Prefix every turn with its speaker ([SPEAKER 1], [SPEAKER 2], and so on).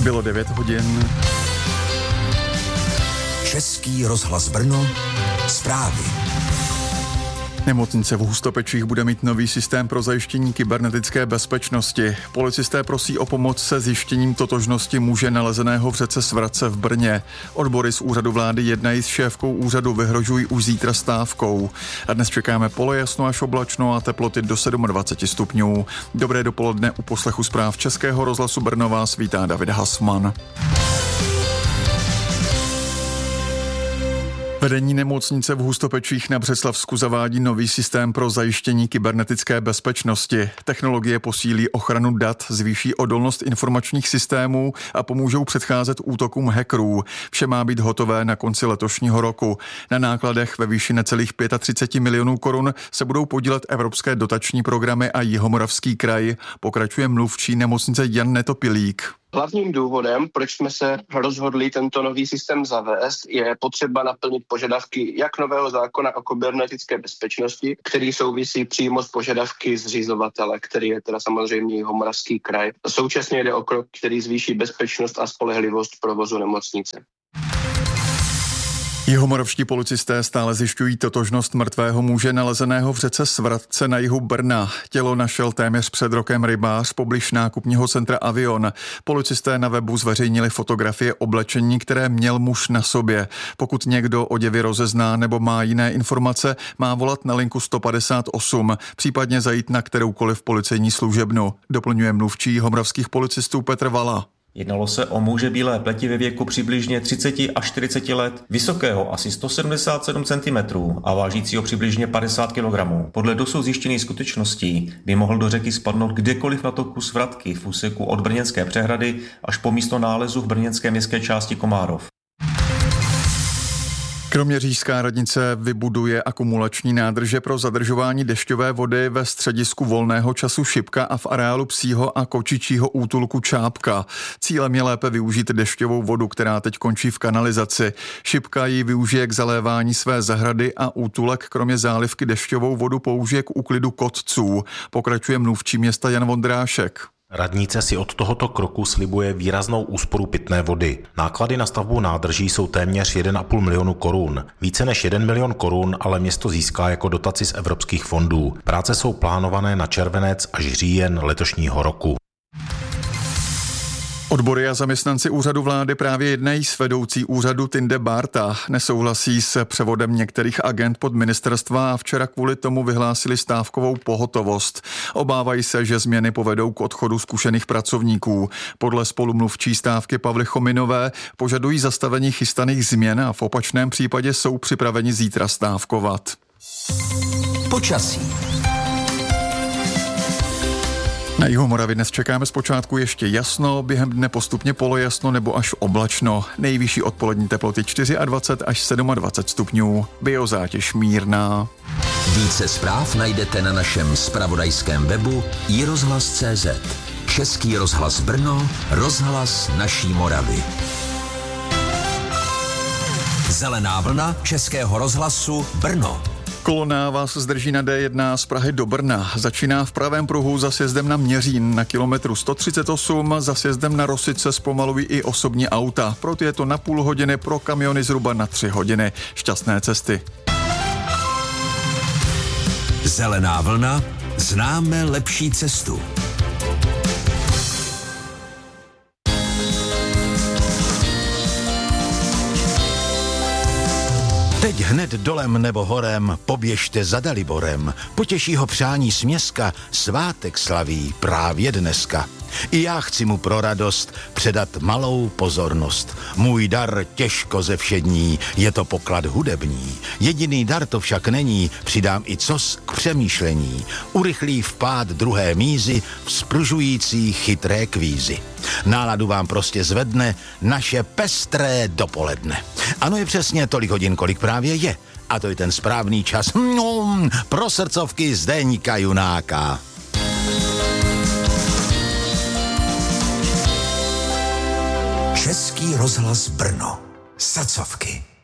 [SPEAKER 1] Bylo 9 hodin.
[SPEAKER 2] Český rozhlas Brno, zprávy.
[SPEAKER 1] Nemocnice v Hustopečích bude mít nový systém pro zajištění kybernetické bezpečnosti. Policisté prosí o pomoc se zjištěním totožnosti muže nalezeného v řece Svratce v Brně. Odbory z úřadu vlády jednají s šéfkou úřadu, vyhrožují už zítra stávkou. A dnes čekáme polojasno až oblačno a teploty do 27 stupňů. Dobré dopoledne, u poslechu zpráv Českého rozhlasu Brno vás vítá David Hasman. Vedení nemocnice v Hustopečích na Břeclavsku zavádí nový systém pro zajištění kybernetické bezpečnosti. Technologie posílí ochranu dat, zvýší odolnost informačních systémů a pomůžou předcházet útokům hackerů. Vše má být hotové na konci letošního roku. Na nákladech ve výši necelých 35 milionů korun se budou podílet evropské dotační programy a Jihomoravský kraj, pokračuje mluvčí nemocnice Jan Netopilík.
[SPEAKER 3] Hlavním důvodem, proč jsme se rozhodli tento nový systém zavést, je potřeba naplnit požadavky jak nového zákona o kybernetické bezpečnosti, který souvisí přímo s požadavky zřizovatele, který je teda samozřejmě Jihomoravský kraj. Současně jde o krok, který zvýší bezpečnost a spolehlivost provozu nemocnice.
[SPEAKER 1] Jihomoravští policisté stále zjišťují totožnost mrtvého muže nalezeného v řece Svratce na jihu Brna. Tělo našel téměř před rokem rybář poblíž nákupního centra Avion. Policisté na webu zveřejnili fotografie oblečení, které měl muž na sobě. Pokud někdo oděvy rozezná nebo má jiné informace, má volat na linku 158, případně zajít na kteroukoliv policejní služebnu, doplňuje mluvčí jihomoravských policistů Petr Vala.
[SPEAKER 4] Jednalo se o muže bílé pleti ve věku přibližně 30 až 40 let, vysokého asi 177 cm a vážícího přibližně 50 kg. Podle dosud zjištěných skutečností by mohl do řeky spadnout kdekoliv na toku Svratky v úseku od Brněnské přehrady až po místo nálezu v brněnské městské části Komárov.
[SPEAKER 1] Kroměřížská radnice vybuduje akumulační nádrže pro zadržování dešťové vody ve středisku volného času Šipka a v areálu psího a kočičího útulku Čápka. Cílem je lépe využít dešťovou vodu, která teď končí v kanalizaci. Šipka ji využije k zalévání své zahrady a útulek kromě zálivky dešťovou vodu použije k úklidu kotců, pokračuje mluvčí města Jan Vondrášek.
[SPEAKER 5] Radnice si od tohoto kroku slibuje výraznou úsporu pitné vody. Náklady na stavbu nádrží jsou téměř 1,5 milionu korun. Více než 1 milion korun ale město získá jako dotaci z evropských fondů. Práce jsou plánované na červenec až říjen letošního roku.
[SPEAKER 1] Odbory a zaměstnanci úřadu vlády právě jednají s vedoucí úřadu Tinde Bárta. Nesouhlasí s převodem některých agent pod ministerstva a včera kvůli tomu vyhlásili stávkovou pohotovost. Obávají se, že změny povedou k odchodu zkušených pracovníků. Podle spolumluvčí stávky Pavly Chominové požadují zastavení chystaných změn a v opačném případě jsou připraveni zítra stávkovat.
[SPEAKER 2] Počasí.
[SPEAKER 1] Na Jihomoravě dnes čekáme zpočátku ještě jasno, během dne postupně polojasno nebo až oblačno. Nejvyšší odpolední teploty 24 až 27 stupňů. Biozátěž mírná.
[SPEAKER 2] Více zpráv najdete na našem zpravodajském webu iRozhlas.cz. Český rozhlas Brno, rozhlas naší Moravy. Zelená vlna Českého rozhlasu Brno.
[SPEAKER 1] Kolona vás zdrží na D1 z Prahy do Brna. Začíná v pravém pruhu za sjezdem na Měřín na kilometru 138, za sjezdem na Rosice zpomalují i osobní auta. Proto je to na půl hodiny, pro kamiony zhruba na 3 hodiny. Šťastné cesty.
[SPEAKER 2] Zelená vlna, známe lepší cestu.
[SPEAKER 6] Teď hned dolem nebo horem poběžte za Daliborem. Potěší ho přání směska, svátek slaví právě dneska. I já chci mu pro radost předat malou pozornost. Můj dar těžko ze všední, je to poklad hudební. Jediný dar to však není, přidám i cos k přemýšlení. Urychlí vpád druhé mízy, vzpružující chytré kvízy. Náladu vám prostě zvedne naše pestré dopoledne. Ano, je přesně tolik hodin, kolik právě je. A to je ten správný čas pro srdcovky Zdeňka Junáka.
[SPEAKER 2] Český rozhlas Brno. Srdcovky.